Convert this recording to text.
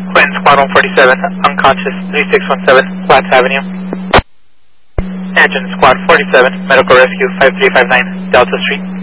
Quinn, Squad 147, unconscious, 3617, Platts Avenue. Engine, Squad 47, medical rescue, 5359, Delta Street.